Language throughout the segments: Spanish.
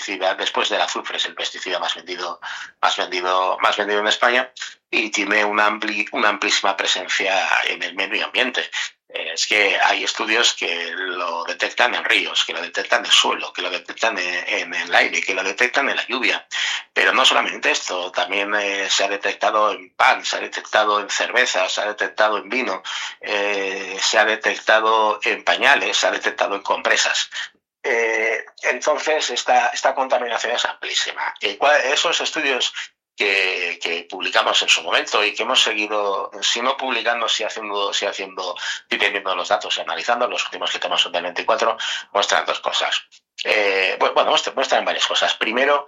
pesticida, después del azufre, es el pesticida más vendido en España, y tiene una amplísima presencia en el medio ambiente. Es que hay estudios que lo detectan en ríos, que lo detectan en el suelo, que lo detectan en el aire, que lo detectan en la lluvia. Pero no solamente esto, también se ha detectado en pan, se ha detectado en cerveza, se ha detectado en vino, se ha detectado en pañales, se ha detectado en compresas. Entonces, esta contaminación es amplísima. Esos estudios que publicamos en su momento y que hemos seguido, si no publicando, sí teniendo los datos y analizando, los últimos que tenemos son del 24, muestran dos cosas. Muestran varias cosas. Primero,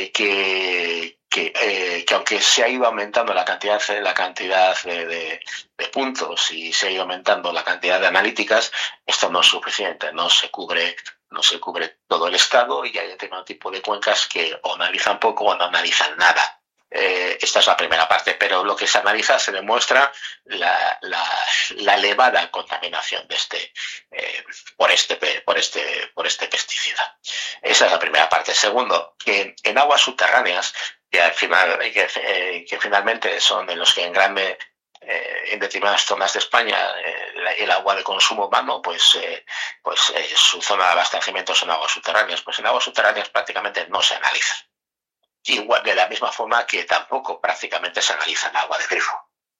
que aunque se ha ido aumentando la cantidad de puntos y se ha ido aumentando la cantidad de analíticas, esto no es suficiente, no se cubre todo el estado, y hay determinado tipo de cuencas que o analizan poco o no analizan nada. Esta es la primera parte, pero lo que se analiza se demuestra la elevada contaminación por este pesticida. Esa es la primera parte. Segundo, que en aguas subterráneas, que finalmente son en los que en determinadas zonas de España el agua de consumo humano, su zona de abastecimiento son aguas subterráneas. Pues en aguas subterráneas prácticamente no se analiza. Igual, de la misma forma que tampoco prácticamente se analiza el agua de grifo.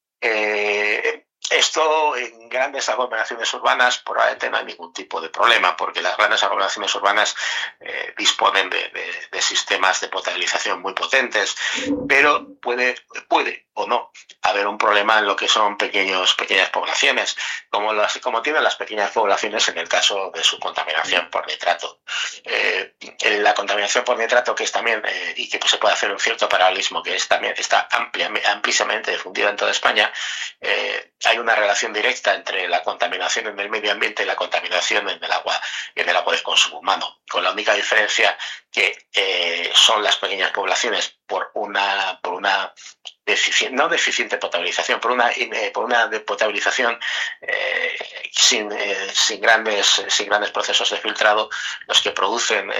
Esto en grandes aglomeraciones urbanas probablemente no hay ningún tipo de problema, porque las grandes aglomeraciones urbanas disponen de sistemas de potabilización muy potentes, pero puede o no haber un problema en lo que son pequeñas poblaciones, como tienen las pequeñas poblaciones en el caso de su contaminación por nitrato. La contaminación por nitrato, que es también, y que se puede hacer un cierto paralelismo, que también está amplísimamente difundida en toda España. Hay una relación directa entre la contaminación en el medio ambiente y la contaminación en el agua de consumo humano, con la única diferencia que son las pequeñas poblaciones por una no deficiente potabilización, por una potabilización sin grandes procesos de filtrado, los que producen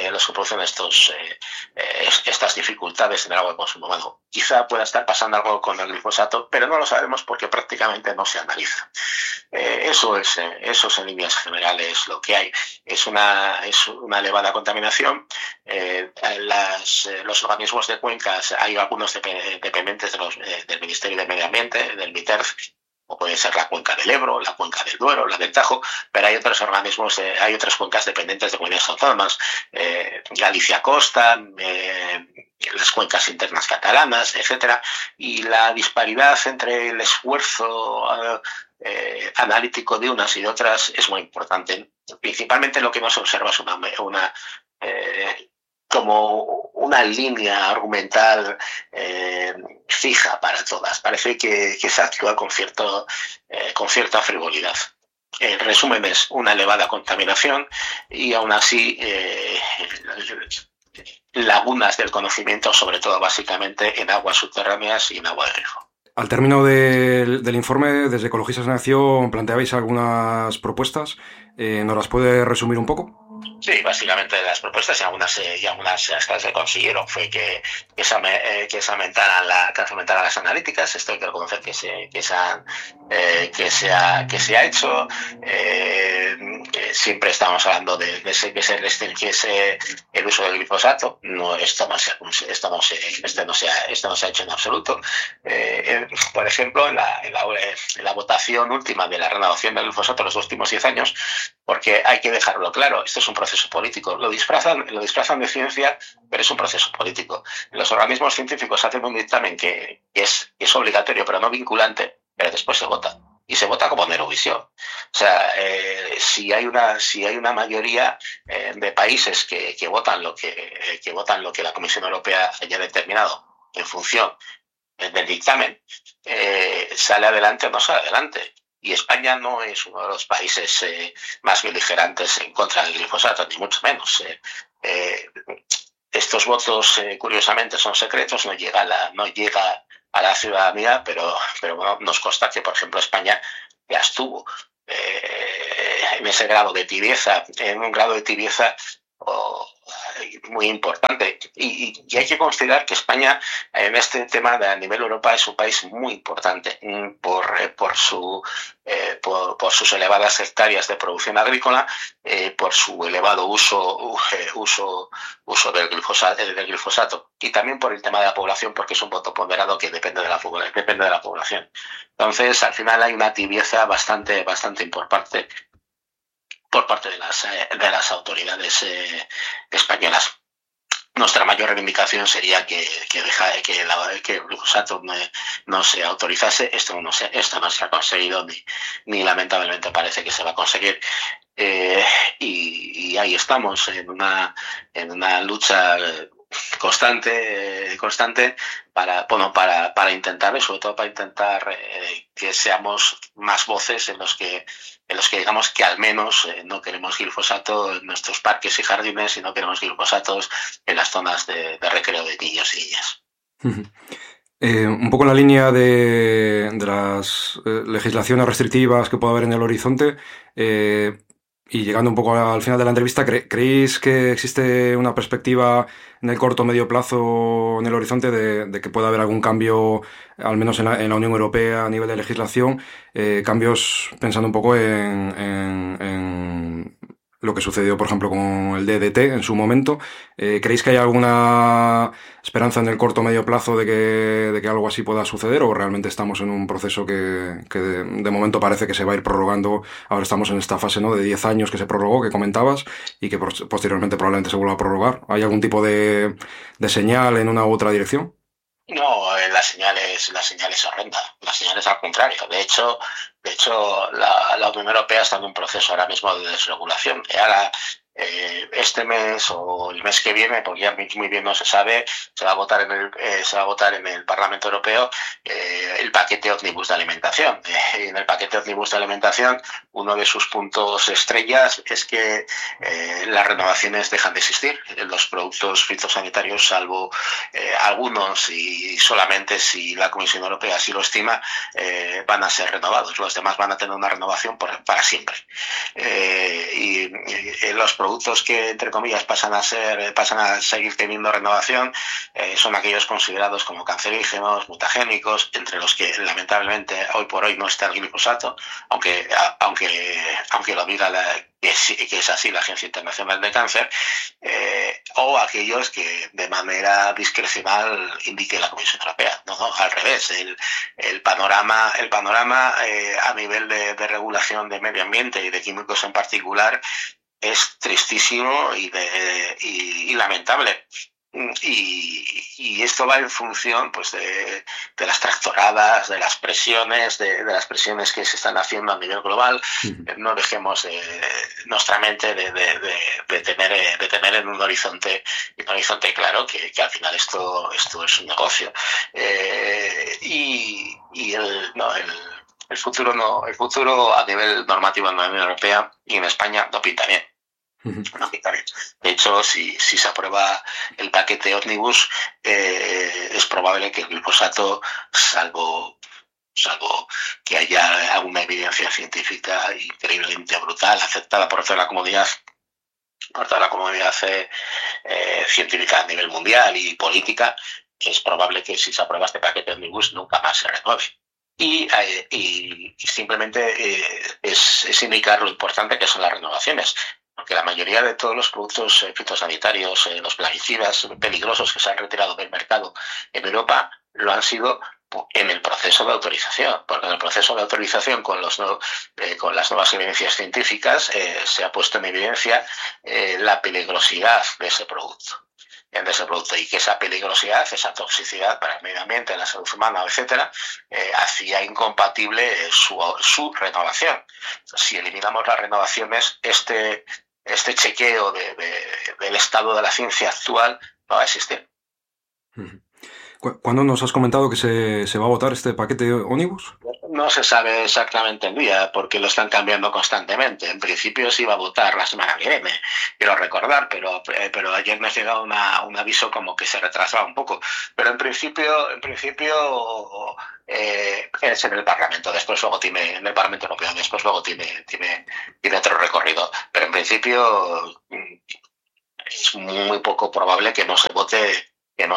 estas dificultades en el agua de consumo humano. Quizá pueda estar pasando algo con el glifosato, pero no lo sabemos porque prácticamente no se analiza. Eso es en líneas generales lo que hay. Es una elevada contaminación. Los organismos de cuencas, hay algunos dependientes del Ministerio de Medio Ambiente, del MITERF, o puede ser la cuenca del Ebro, la cuenca del Duero, la del Tajo, pero hay otros organismos, hay otras cuencas dependientes de comunidades autónomas, Galicia Costa, las cuencas internas catalanas, etcétera, y la disparidad entre el esfuerzo analítico de unas y de otras es muy importante. Principalmente lo que no se observa es como una línea argumental fija para todas. Parece que se actúa con cierta frivolidad. En resumen, es una elevada contaminación y aún así lagunas del conocimiento, sobre todo básicamente en aguas subterráneas y en agua de grifo. Al término del informe, desde Ecologistas en Acción planteabais algunas propuestas. ¿Nos las puede resumir un poco? Sí, básicamente las propuestas y algunas hasta se consiguieron fue que se aumentaran las analíticas. Esto hay que reconocer que se ha hecho. Siempre estamos hablando de que se restringiese el uso del glifosato. Esto no se ha hecho en absoluto. Por ejemplo, en la votación última de la renovación del glifosato en los últimos 10 años, porque hay que dejarlo claro, esto es un proceso político. Lo disfrazan de ciencia, pero es un proceso político. Los organismos científicos hacen un dictamen que es obligatorio, pero no vinculante, pero después se vota. Y se vota como en Eurovisión. O sea, si hay una mayoría de países que votan lo que la Comisión Europea haya determinado en función del dictamen, sale adelante o no sale adelante. Y España no es uno de los países más beligerantes en contra del glifosato, ni mucho menos. Estos votos, curiosamente, son secretos, no llega a la ciudadanía, pero bueno, nos consta que, por ejemplo, España ya estuvo en ese grado de tibieza, en un grado de tibieza muy importante. Y hay que considerar que España, en este tema a nivel Europa, es un país muy importante por sus elevadas hectáreas de producción agrícola, por su elevado uso del glifosato, y también por el tema de la población, porque es un voto ponderado que depende de la población. Entonces, al final hay una tibieza bastante importante por parte de las autoridades españolas. Nuestra mayor reivindicación sería que el glifosato no se autorizase. Esto no se ha conseguido, ni lamentablemente parece que se va a conseguir. Y ahí estamos en una lucha constante para intentar, sobre todo para intentar que seamos más voces en los que digamos que al menos no queremos glifosato en nuestros parques y jardines, y no queremos glifosatos en las zonas de recreo de niños y niñas. Un poco en la línea de las legislaciones restrictivas que puede haber en el horizonte, y llegando un poco al final de la entrevista, ¿creéis que existe una perspectiva en el corto o medio plazo en el horizonte de que pueda haber algún cambio, al menos en la Unión Europea a nivel de legislación? Cambios pensando un poco en lo que sucedió, por ejemplo, con el DDT en su momento. ¿Creéis que hay alguna esperanza en el corto o medio plazo de que algo así pueda suceder, o realmente estamos en un proceso que de momento parece que se va a ir prorrogando? Ahora estamos en esta fase, ¿no?, de 10 años que se prorrogó, que comentabas, y que posteriormente probablemente se vuelva a prorrogar. ¿Hay algún tipo de señal en una u otra dirección? No, la señal es horrenda. La señal es al contrario. De hecho, la Unión Europea está en un proceso ahora mismo de desregulación. Y ahora, este mes o el mes que viene, porque ya muy bien no se sabe, se va a votar en el Parlamento Europeo el paquete ómnibus de alimentación. En el paquete ómnibus de alimentación, uno de sus puntos estrellas es que las renovaciones dejan de existir. Los productos fitosanitarios, salvo algunos, y solamente si la Comisión Europea así lo estima, van a ser renovados. Los demás van a tener una renovación para siempre. Y los productos que, entre comillas, pasan a seguir teniendo renovación son aquellos considerados como cancerígenos, mutagénicos, entre los que lamentablemente hoy por hoy no está el glifosato, aunque lo diga que es así la Agencia Internacional de Cáncer, o aquellos que de manera discrecional indique la Comisión Europea. No, al revés. El panorama a nivel de regulación de medio ambiente y de químicos en particular es tristísimo y lamentable. Y esto va en función, pues, de las tractoradas, de las presiones, de las presiones que se están haciendo a nivel global. No dejemos nuestra mente de tener en un horizonte claro que al final esto es un negocio. El futuro a nivel normativo en la Unión Europea y en España no pinta bien. No pinta bien. De hecho, si se aprueba el paquete ómnibus, es probable que el glifosato, salvo que haya alguna evidencia científica increíblemente brutal, aceptada por toda la comunidad científica a nivel mundial y política, es probable que si se aprueba este paquete ómnibus nunca más se renueve. Y simplemente es indicar lo importante que son las renovaciones, porque la mayoría de todos los productos fitosanitarios, los plaguicidas peligrosos que se han retirado del mercado en Europa, lo han sido en el proceso de autorización, porque en el proceso de autorización con las nuevas evidencias científicas se ha puesto en evidencia la peligrosidad de ese producto. Y que esa peligrosidad, esa toxicidad para el medio ambiente, la salud humana, etcétera, hacía incompatible su renovación. Si eliminamos las renovaciones, este chequeo del estado de la ciencia actual no va a existir. ¿Cuándo nos has comentado que se va a votar este paquete ómnibus? No se sabe exactamente el día, porque lo están cambiando constantemente. En principio se iba a votar la semana que viene, quiero recordar, pero ayer me ha llegado un aviso como que se retrasaba un poco. Pero en principio es en el Parlamento, después luego tiene en el Parlamento Europeo, después luego tiene otro recorrido. Pero en principio es muy poco probable que no se vote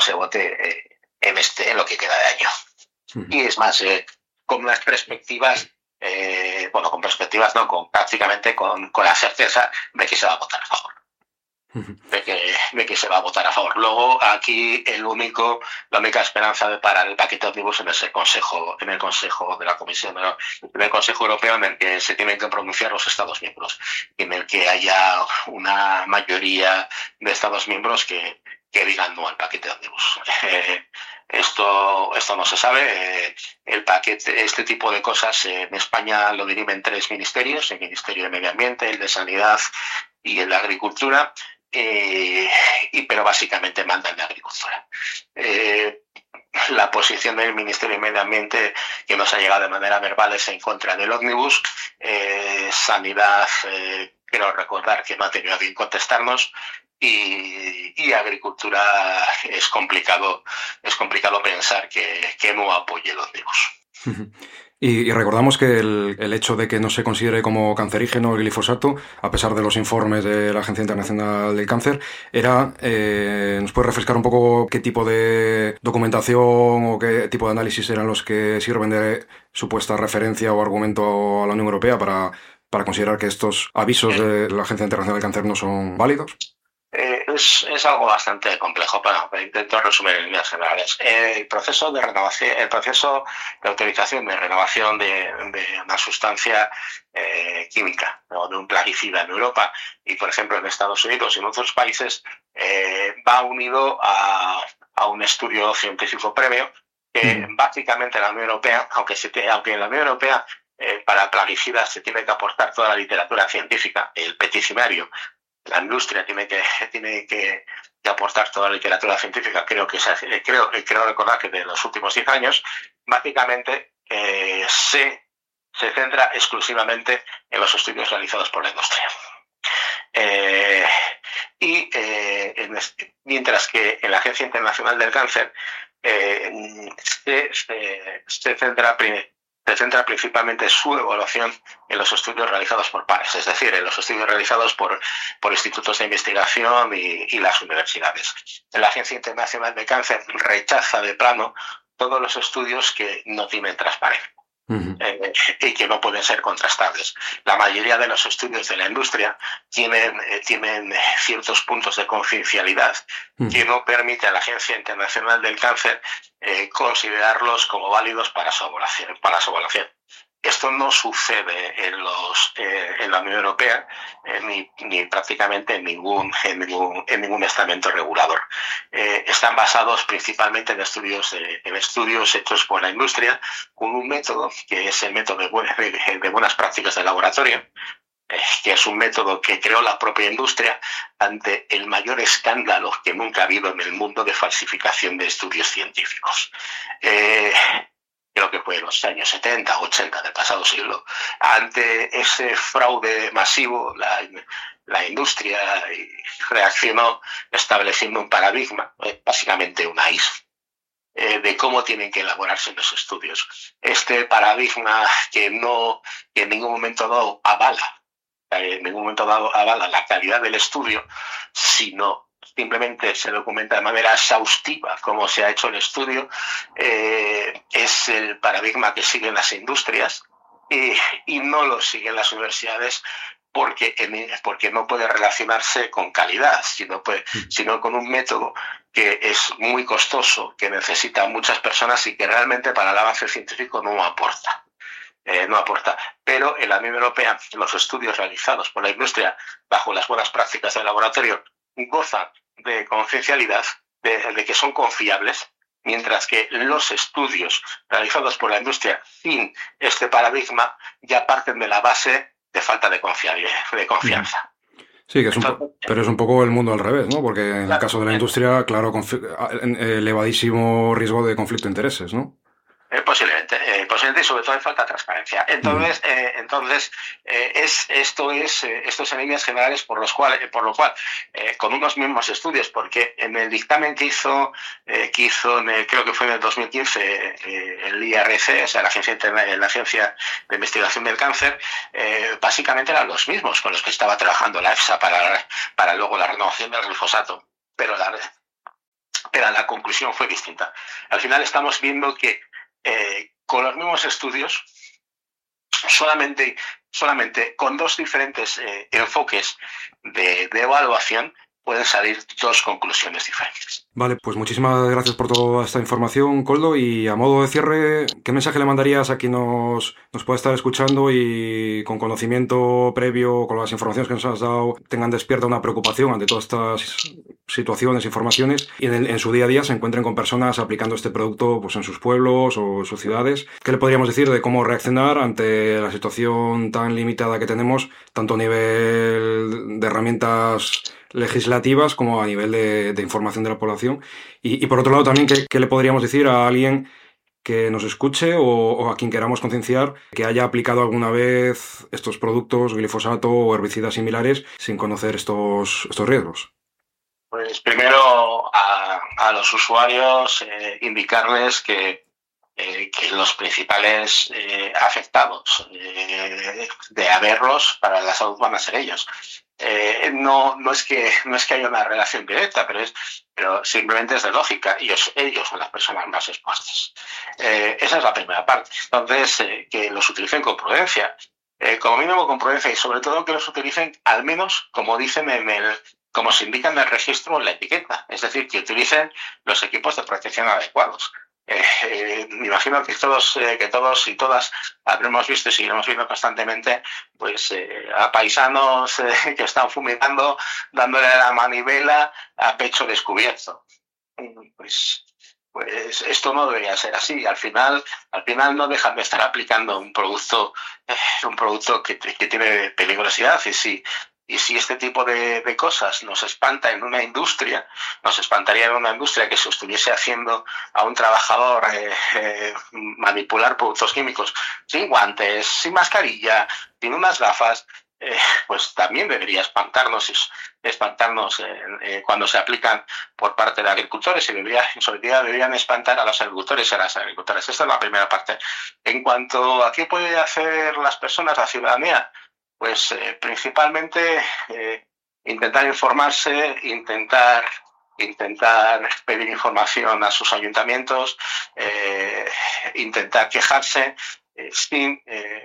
en lo que queda de año. Y es más, con las perspectivas, con perspectivas no, prácticamente con la certeza de que se va a votar a favor. De que se va a votar a favor. Luego, aquí la única esperanza de parar el paquete ómnibus en el Consejo de la Comisión, en el Consejo Europeo, en el que se tienen que pronunciar los Estados miembros, en el que haya una mayoría de Estados miembros que digan no al paquete ómnibus. Esto no se sabe. El paquete, este tipo de cosas en España lo dirimen 3 ministerios: el Ministerio de Medio Ambiente, el de Sanidad y el de Agricultura. Pero básicamente manda el de Agricultura. La posición del Ministerio de Medio Ambiente, que nos ha llegado de manera verbal, es en contra del ómnibus. Sanidad, quiero recordar que no ha tenido a bien contestarnos. Y Agricultura, es complicado pensar que no apoye el ómnibus. Y recordamos que el hecho de que no se considere como cancerígeno el glifosato, a pesar de los informes de la Agencia Internacional del Cáncer, ¿nos puede refrescar un poco qué tipo de documentación o qué tipo de análisis eran los que sirven de supuesta referencia o argumento a la Unión Europea para considerar que estos avisos de la Agencia Internacional del Cáncer no son válidos? Es algo bastante complejo, pero intento resumir en líneas generales. El proceso de autorización de renovación de una sustancia química o de un plaguicida en Europa y, por ejemplo, en Estados Unidos y en otros países, va unido a un estudio científico previo que básicamente la Unión Europea, aunque en la Unión Europea para plaguicidas se tiene que aportar toda la literatura científica, el peticimario. La industria tiene que aportar toda la literatura científica. Creo recordar que de los últimos 10 años, básicamente se centra exclusivamente en los estudios realizados por la industria. Mientras que en la Agencia Internacional del Cáncer se centra principalmente su evaluación en los estudios realizados por pares, es decir, en los estudios realizados por institutos de investigación y las universidades. La Agencia Internacional de Cáncer rechaza de plano todos los estudios que no tienen transparencia. Y que no pueden ser contrastables. La mayoría de los estudios de la industria tienen ciertos puntos de confidencialidad que no permite a la Agencia Internacional del Cáncer considerarlos como válidos para su evaluación. Esto no sucede en la Unión Europea ni prácticamente en ningún estamento regulador. Están basados principalmente en estudios hechos por la industria con un método que es el método de buenas prácticas de laboratorio, que es un método que creó la propia industria ante el mayor escándalo que nunca ha habido en el mundo de falsificación de estudios científicos. Creo que fue en los años 70 o 80 del pasado siglo. Ante ese fraude masivo, la industria reaccionó estableciendo un paradigma, básicamente una ISO, de cómo tienen que elaborarse los estudios. Este paradigma que en ningún momento dado avala la calidad del estudio, sino simplemente se documenta de manera exhaustiva cómo se ha hecho el estudio, es el paradigma que siguen las industrias y no lo siguen las universidades porque no puede relacionarse con calidad, sino con un método que es muy costoso, que necesita muchas personas y que realmente para el avance científico no aporta. Pero en la Unión Europea los estudios realizados por la industria bajo las buenas prácticas del laboratorio gozan de confidencialidad, de que son confiables, mientras que los estudios realizados por la industria sin este paradigma ya parten de la base de falta de confianza. Sí, pero es un poco el mundo al revés, ¿no? Porque en el caso de la industria, claro, elevadísimo riesgo de conflicto de intereses, ¿no? Posiblemente, y sobre todo hay falta de transparencia. Entonces esto es en líneas generales por lo cual, con unos mismos estudios, porque en el dictamen que hizo creo que fue en el 2015, el IARC, o sea, la Agencia de Investigación del Cáncer, básicamente eran los mismos con los que estaba trabajando la EFSA para luego la renovación del glifosato, pero la conclusión fue distinta. Al final estamos viendo que con los mismos estudios, solamente con dos diferentes enfoques de evaluación, pueden salir dos conclusiones diferentes. Vale, pues muchísimas gracias por toda esta información, Koldo. Y a modo de cierre, ¿qué mensaje le mandarías a quien nos puede estar escuchando y con conocimiento previo, con las informaciones que nos has dado, tengan despierta una preocupación ante todas estas situaciones, informaciones, y en su día a día se encuentren con personas aplicando este producto pues en sus pueblos o en sus ciudades? ¿Qué le podríamos decir de cómo reaccionar ante la situación tan limitada que tenemos, tanto a nivel de herramientas legislativas como a nivel de información de la población? Y por otro lado también, ¿qué le podríamos decir a alguien que nos escuche o a quien queramos concienciar que haya aplicado alguna vez estos productos, glifosato o herbicidas similares, sin conocer estos riesgos? Pues primero a los usuarios indicarles que los principales afectados de haberlos para la salud van a ser ellos. No es que haya una relación directa, pero simplemente es de lógica. Ellos son las personas más expuestas. Esa es la primera parte. Entonces, que los utilicen con prudencia. Como mínimo con prudencia, y sobre todo que los utilicen al menos como dicen como se indica en el registro o en la etiqueta. Es decir, que utilicen los equipos de protección adecuados. Me imagino que todos y todas habremos visto y seguiremos viendo constantemente pues a paisanos que están fumigando, dándole la manivela a pecho descubierto. Pues esto no debería ser así. Al final no dejan de estar aplicando un producto que tiene peligrosidad, y si este tipo de cosas nos espanta en una industria, nos espantaría en una industria que se estuviese haciendo a un trabajador manipular productos químicos sin guantes, sin mascarilla, sin unas gafas, pues también debería espantarnos cuando se aplican por parte de agricultores, y sobre todo deberían espantar a los agricultores y a las agricultoras. Esta es la primera parte. En cuanto a qué puede hacer las personas, la ciudadanía, pues principalmente intentar informarse, intentar pedir información a sus ayuntamientos, intentar quejarse, sin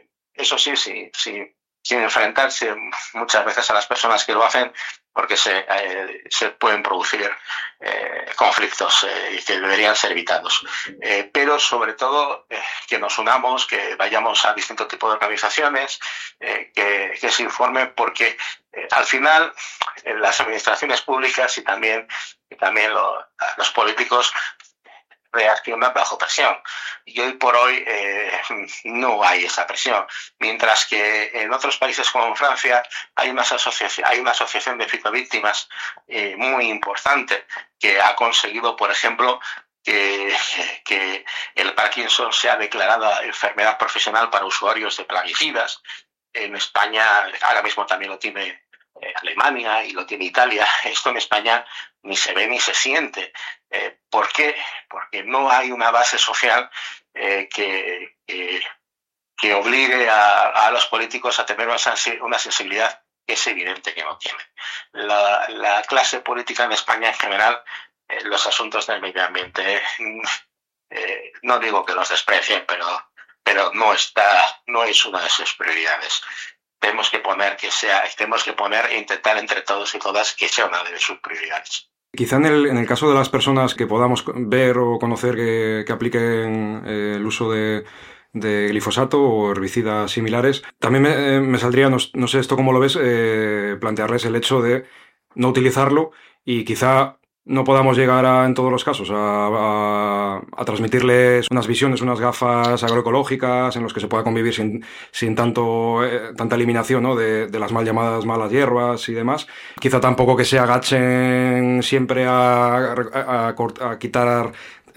enfrentarse muchas veces a las personas que lo hacen, porque se pueden producir conflictos que deberían ser evitados. Pero sobre todo que nos unamos, que vayamos a distintos tipos de organizaciones, que se informen, porque al final las administraciones públicas y también los políticos reaccionan bajo presión, y hoy por hoy no hay esa presión, mientras que en otros países como en Francia hay una asociación de ficovíctimas muy importante, que ha conseguido, por ejemplo, que el Parkinson sea declarada enfermedad profesional para usuarios de plaguicidas. En España ahora mismo también lo tiene Alemania y lo tiene Italia. Esto en España ni se ve ni se siente. ¿Por qué? Porque no hay una base social que obligue a los políticos a tener una sensibilidad que es evidente que no tiene. La clase política en España en general, los asuntos del medio ambiente, no digo que los desprecien, pero no es una de sus prioridades. Tenemos que poner e intentar entre todos y todas que sea una de sus prioridades. Quizá en el caso de las personas que podamos ver o conocer que apliquen el uso de glifosato o herbicidas similares, también me saldría, no sé esto cómo lo ves, plantearles el hecho de no utilizarlo, y quizá no podamos llegar en todos los casos a transmitirles unas visiones, unas gafas agroecológicas en los que se pueda convivir sin tanta eliminación, ¿no?, de las mal llamadas malas hierbas y demás. Quizá tampoco que se agachen siempre a quitar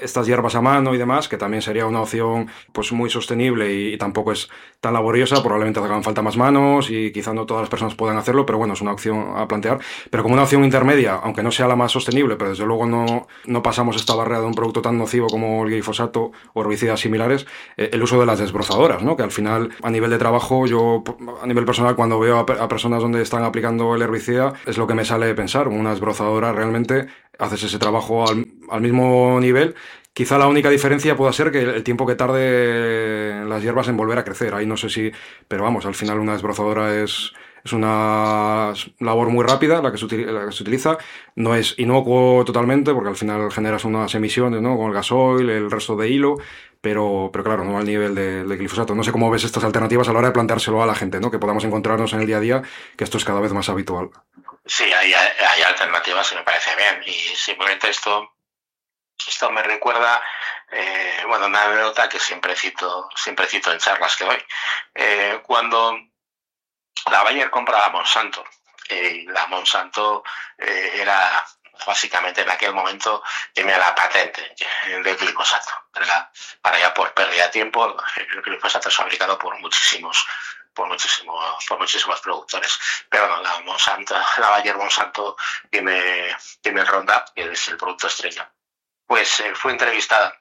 estas hierbas a mano y demás, que también sería una opción pues muy sostenible y tampoco es tan laboriosa, probablemente hagan falta más manos y quizá no todas las personas puedan hacerlo, pero bueno, es una opción a plantear. Pero como una opción intermedia, aunque no sea la más sostenible, pero desde luego no pasamos esta barrera de un producto tan nocivo como el glifosato o herbicidas similares, el uso de las desbrozadoras, ¿no? Que al final, a nivel de trabajo, yo a nivel personal, cuando veo a personas donde están aplicando el herbicida, es lo que me sale pensar. Una desbrozadora realmente haces ese trabajo al mismo nivel. Quizá la única diferencia pueda ser que el tiempo que tarde las hierbas en volver a crecer. Ahí no sé si... Pero vamos, al final una desbrozadora es una labor muy rápida la que se utiliza. No es inocuo totalmente porque al final generas unas emisiones, ¿no? Con el gasoil, el resto de hilo. Pero claro, no al nivel de glifosato. No sé cómo ves estas alternativas a la hora de planteárselo a la gente, ¿no? Que podamos encontrarnos en el día a día, que esto es cada vez más habitual. Sí, hay alternativas y me parece bien. Y simplemente esto me recuerda, una anécdota que siempre cito en charlas que doy. Cuando la Bayer compra a Monsanto, la Monsanto era básicamente en aquel momento tenía la patente del glifosato. Para ya por pérdida de tiempo, el glifosato es fabricado por muchísimos productores. Pero no, la Bayer Monsanto tiene Roundup, que es el producto estrella. Pues fue entrevistada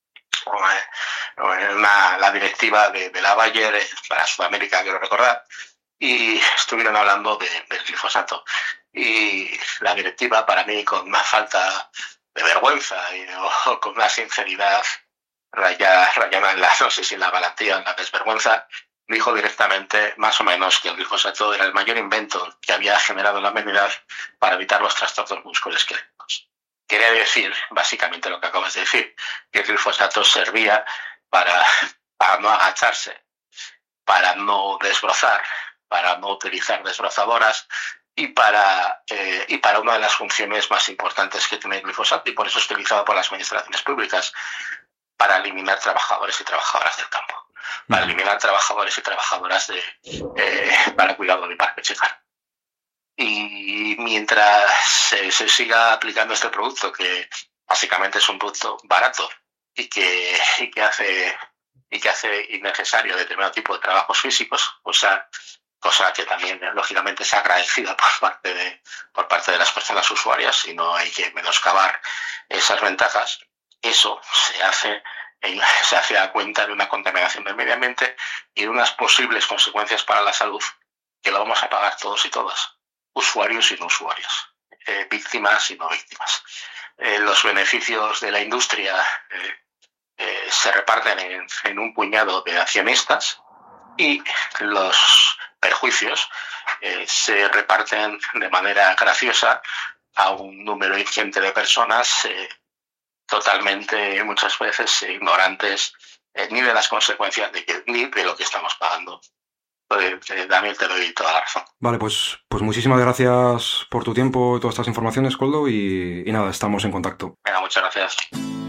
la directiva de la Bayer para Sudamérica, quiero recordar, y estuvieron hablando del glifosato. Y la directiva, para mí, con una falta de vergüenza o con una sinceridad rayada en no sé si en la valentía o en la desvergüenza, dijo directamente, más o menos, que el glifosato era el mayor invento que había generado la humanidad para evitar los trastornos musculoesqueléticos. Quería decir, básicamente lo que acabas de decir, que el glifosato servía para no agacharse, para no desbrozar, para no utilizar desbrozadoras y para una de las funciones más importantes que tiene el glifosato, y por eso es utilizado por las administraciones públicas, para eliminar trabajadores y trabajadoras del campo, para eliminar trabajadores y trabajadoras para cuidado del parque chicar. Y mientras se siga aplicando este producto, que básicamente es un producto barato y que hace innecesario determinado tipo de trabajos físicos, cosa que también lógicamente es agradecida por parte de las personas usuarias, y no hay que menoscabar esas ventajas, eso se hace a cuenta de una contaminación del medio ambiente y de unas posibles consecuencias para la salud que lo vamos a pagar todos y todas, usuarios y no usuarios, víctimas y no víctimas. Los beneficios de la industria se reparten en un puñado de accionistas, y los perjuicios se reparten de manera graciosa a un número ingente de personas totalmente, muchas veces, ignorantes ni de las consecuencias ni de lo que estamos pagando. Daniel, te doy toda la razón. Vale, pues muchísimas gracias por tu tiempo y todas estas informaciones, Koldo, y nada, estamos en contacto. Venga, muchas gracias.